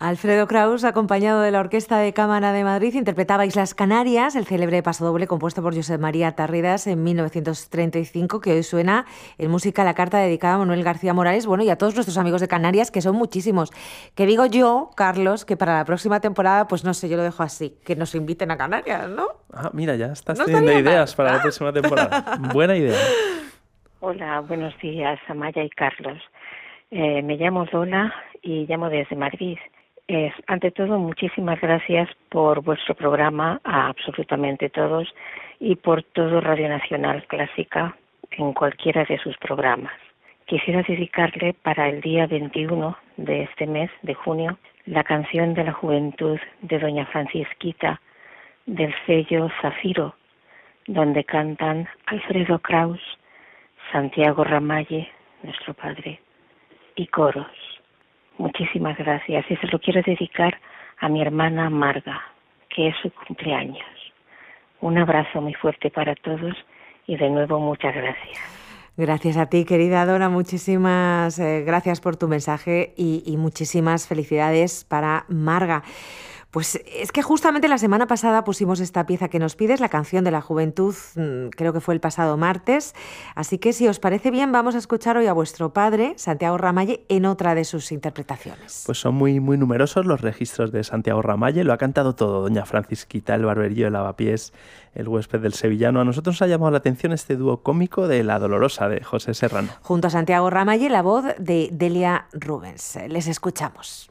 Alfredo Kraus, acompañado de la Orquesta de Cámara de Madrid, interpretaba Islas Canarias, el célebre pasodoble compuesto por Josep María Tarridas en 1935, que hoy suena en música la carta dedicada a Manuel García Morales, bueno, y a todos nuestros amigos de Canarias, que son muchísimos. Que digo yo, Carlos, que para la próxima temporada, pues no sé, yo lo dejo así, que nos inviten a Canarias, ¿no? Ah, mira, ya estás ¿No teniendo ideas mal? para la próxima temporada. Buena idea. Hola, buenos días, Amaya y Carlos. Me llamo Lola y llamo desde Madrid. Ante todo, muchísimas gracias por vuestro programa a absolutamente todos y por todo Radio Nacional Clásica en cualquiera de sus programas. Quisiera dedicarle para el día 21 de este mes de junio la canción de la juventud de Doña Francisquita del sello Zafiro, donde cantan Alfredo Kraus, Santiago Ramalle, nuestro padre, y coros. Muchísimas gracias. Y se lo quiero dedicar a mi hermana Marga, que es su cumpleaños. Un abrazo muy fuerte para todos y de nuevo muchas gracias. Gracias a ti, querida Dora. Muchísimas gracias por tu mensaje y muchísimas felicidades para Marga. Pues es que justamente la semana pasada pusimos esta pieza que nos pides, la canción de la juventud, creo que fue el pasado martes. Así que si os parece bien, vamos a escuchar hoy a vuestro padre, Santiago Ramalle, en otra de sus interpretaciones. Pues son muy, muy numerosos los registros de Santiago Ramalle. Lo ha cantado todo, Doña Francisquita, El barberillo de Lavapiés, El huésped del sevillano. A nosotros nos ha llamado la atención este dúo cómico de La Dolorosa, de José Serrano. Junto a Santiago Ramalle, la voz de Delia Rubens. Les escuchamos.